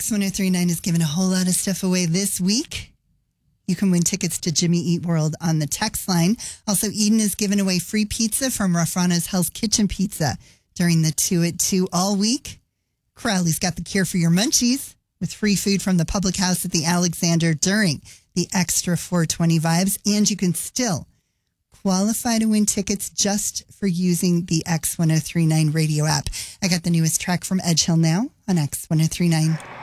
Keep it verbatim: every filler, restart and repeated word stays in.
X ten thirty-nine is giving a whole lot of stuff away this week. You can win tickets to Jimmy Eat World on the text line. Also, Eden is giving away free pizza from Raffana's Hell's Kitchen Pizza during the two at two all week. Crowley's got the cure for your munchies with free food from the public house at the Alexander during the Extra four twenty vibes. And you can still qualify to win tickets just for using the X ten thirty-nine radio app. I got the newest track from Edge Hill now on X ten thirty-nine.